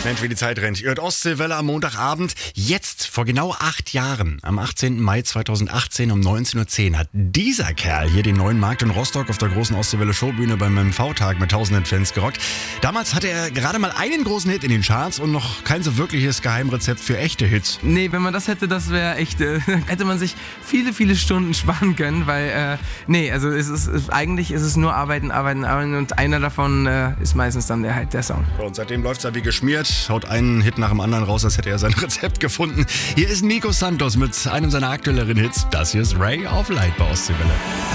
Mensch, wie die Zeit rennt. Ihr hört Ostseewelle am Montagabend. Jetzt, vor genau 8 Jahren, am 18. Mai 2018 um 19.10 Uhr, hat dieser Kerl hier den neuen Markt in Rostock auf der großen Ostseewelle Showbühne beim MV-Tag mit tausenden Fans gerockt. Damals hatte er gerade mal einen großen Hit in den Charts und noch kein so wirkliches Geheimrezept für echte Hits. Nee, wenn man das hätte, das wäre echt, hätte man sich viele, viele Stunden sparen können, weil, eigentlich ist es nur arbeiten und einer davon ist meistens dann der Song. Und seitdem läuft's ja wie geschmiert, haut einen Hit nach dem anderen raus, als hätte er sein Rezept gefunden. Hier ist Nico Santos mit einem seiner aktuelleren Hits. Das hier ist Ray of Light bei Ostseewelle.